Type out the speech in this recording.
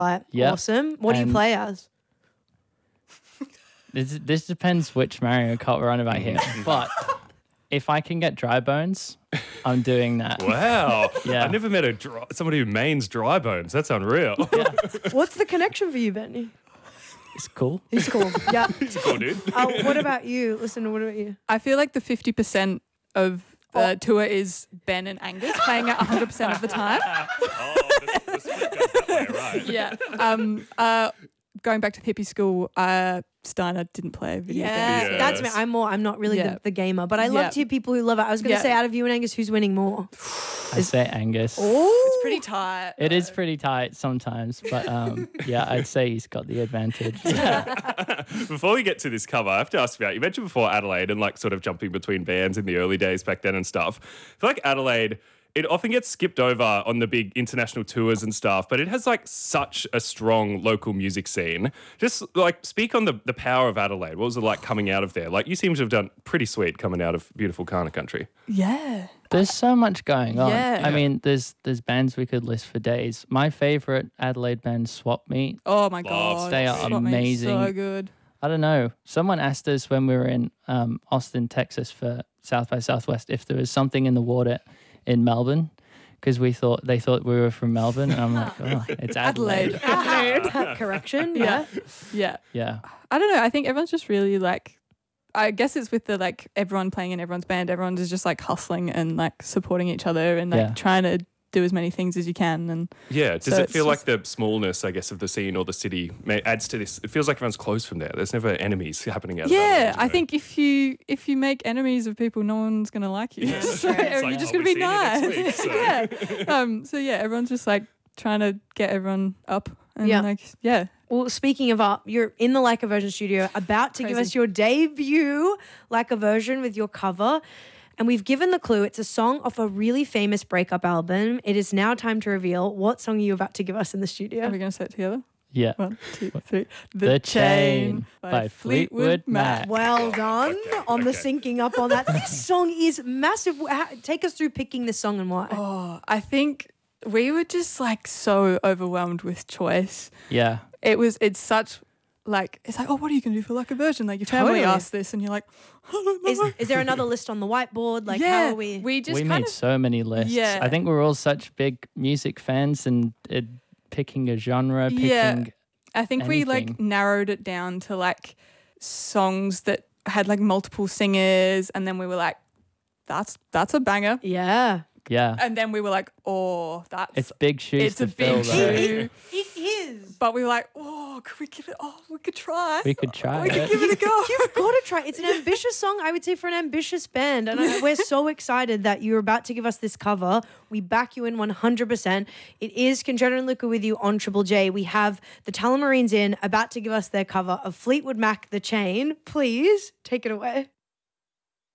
Right. Yep. Awesome. What do you And- play as? This depends which Mario Kart we're on about here. But if I can get dry bones, I'm doing that. Wow. Yeah. I never met somebody who mains dry bones. That's unreal. What's the connection for you, Benny? It's cool. He's cool. Yeah. Cool, dude. What about you? Listen, what about you? I feel like the 50% of the tour is Ben and Angus playing it 100% of the time. The split goes that way, right? Yeah. Going back to the hippie school, Steiner didn't play video Yeah, games. that's me. I'm not really Yeah. the gamer, but I love to hear people who love it. I was going to Yeah. say, out of you and Angus, who's winning more? I say Angus. It's pretty tight. It is pretty tight sometimes, but yeah, I'd say he's got the advantage. Before we get to this cover, I have to ask about, you mentioned before Adelaide and like sort of jumping between bands in the early days back then and stuff. I feel like Adelaide, it often gets skipped over on the big international tours and stuff, but it has like such a strong local music scene. Just like speak on the power of Adelaide. What was it like coming out of there? Like you seem to have done pretty sweet coming out of beautiful Kaurna country. Yeah. There's so much going on. Yeah. I mean, there's bands we could list for days. My favorite Adelaide band, Swap Meet. Oh my God. They are Swap Meet's amazing. So good. I don't know. Someone asked us when we were in Austin, Texas for South by Southwest if there was something in the water in Melbourne, because they thought we were from Melbourne. And I'm like, oh, it's Adelaide. Correction. Yeah. Yeah. Yeah. I don't know. I think everyone's just really like, I guess it's with the like everyone playing in everyone's band. Everyone is just like hustling and like supporting each other and like trying to do as many things as you can. And yeah, does so it feel like the smallness, I guess, of the scene or the city adds to this? It feels like everyone's close from there. There's never enemies happening out of yeah, Adelaide, I think if you make enemies of people, no one's gonna like you. So It's you're like, just oh, gonna be we see you nice. next week, so. yeah. So yeah, everyone's just like trying to get everyone up. And Yeah. like yeah. Well, speaking of up, you're in the Like a Virgin studio about to give us your debut Like a Virgin with your cover. And we've given the clue. It's a song off a really famous breakup album. It is now time to reveal what song are you about to give us in the studio. Are we gonna say it together? Yeah. 1, 2, 3. The Chain by Fleetwood Mac. Well done on the syncing up on that. This song is massive. Take us through picking this song and why. Oh, I think we were just like so overwhelmed with choice. Yeah. It's such like, it's like, oh, what are you going to do for Like a Virgin? Like your family Totally. asked this and you're like, I don't know. Is there another list on the whiteboard? Like, yeah, how are we? we just We kind made of, so many lists. Yeah. I think we're all such big music fans and picking a genre, picking yeah, I think we like anything. narrowed it down to like songs that had like multiple singers, and then we were like, that's a banger. Yeah. Yeah. And then we were like, oh, It's big shoes it's to a fill, big though. shoe. It is. But we were like, oh, could we give it? Oh, we could try. We could try We could it. give it a go. You've got to try. It's an ambitious song, I would say, for an ambitious band. And we're so excited that you're about to give us this cover. We back you in 100%. It is Conjetta and Luca with you on Triple J. We have the Tullamarines in about to give us their cover of Fleetwood Mac, The Chain. Please take it away.